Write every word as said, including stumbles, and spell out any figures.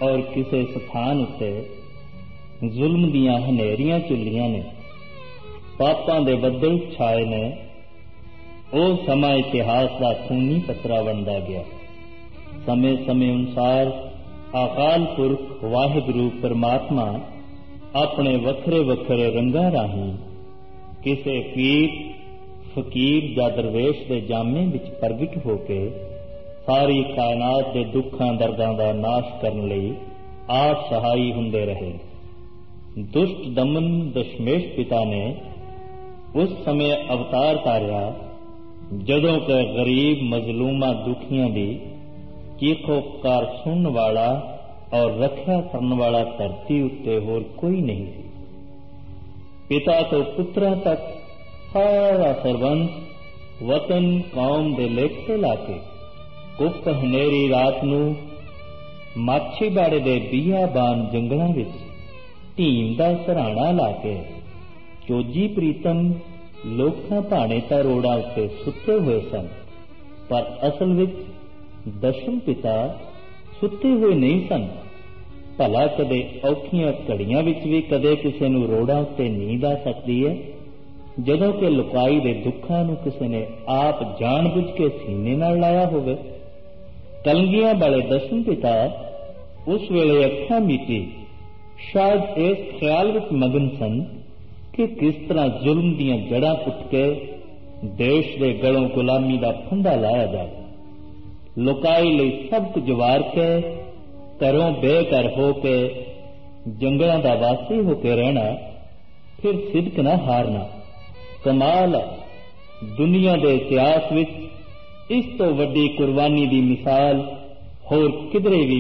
और किसी स्थान उत्ते जुल्म दियां हनेरियां चुलियां ने, पापां दे बदल छाए ने। ਉਹ ਸਮਾਂ इतिहास का खूनी पत्रा बनता गया। समय समय अनुसार अकाल पुरख वाहिगुरु परमात्मा अपने वखरे वखरे रंगां राही किसी पीर फकीर या दरवेश के जामे विच प्रगट होके सारी कायनात के दुखों दर्दां का नाश करने लई आप सहाई हुंदे रहे। दुष्ट दमन दशमेश पिता ने उस समय अवतार धारिया जदों के गरीब मजलूमा दुखियां दी चीखो पुकार सुनने वाला और रक्षा करने वाला धरती उत्ते होर कोई नहीं थी। पिता तो पुत्रा तक सारा सरबंस वतन कौम दे लेखे लाके गुप्त हनेरी रात नूं माछीबाड़े दे बियाबान जंगलों विच ढीम दा सराहना लाके चोजी प्रीतम लोकां भाणे तां रोड़ां उत्ते सुते हुए सन, पर असल विच दशम पिता सुते हुए नहीं सन। भला कदे औखियां घड़ियां विच भी कदे किसी नूं रोड़ां उत्ते नींद आ सकदी है, जदों कि लुकाई दे दुखां नूं किसी ने आप जान बुझ के सीने नाल लाया होवे। कलंगियां वाले दशम पिता उस वेले अखां मीटी शायद इस ख्याल विच मगन सन कि किस तरह जुल्म दियां जड़ां पुट के देश के गलों गुलामी का फंदा लाया जाए। लुकाई लई सब कुछ वार के घरों बेघर होके जंगलों का वासी होके रहना, फिर सिदक न हारना। कमाल दुनिया के इतिहास विच इस तो वड्डी कुर्बानी की मिसाल होर किधरे भी